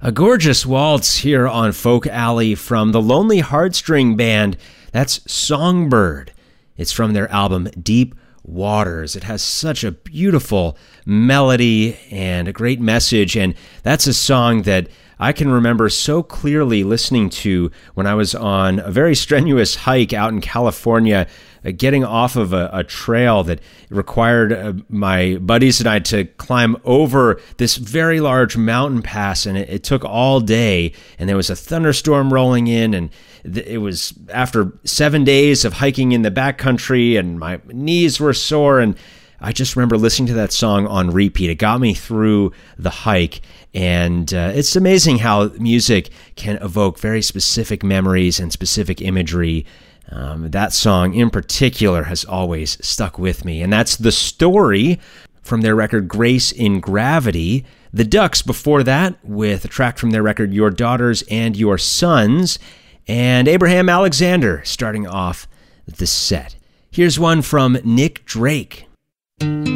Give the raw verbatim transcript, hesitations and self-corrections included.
A gorgeous waltz here on Folk Alley from the Lonely Heartstring Band. That's Songbird. It's from their album Deep Waters. It has such a beautiful melody and a great message, and that's a song that I can remember so clearly listening to when I was on a very strenuous hike out in California, uh, getting off of a, a trail that required uh, my buddies and I to climb over this very large mountain pass, and it, it took all day, and there was a thunderstorm rolling in, and th- it was after seven days of hiking in the backcountry, and my knees were sore, and I just remember listening to that song on repeat. It got me through the hike, and uh, it's amazing how music can evoke very specific memories and specific imagery. Um, that song in particular has always stuck with me, and that's The Story from their record Grace in Gravity. The Ducks before that with a track from their record Your Daughters and Your Sons, and Abraham Alexander starting off the set. Here's one from Nick Drake.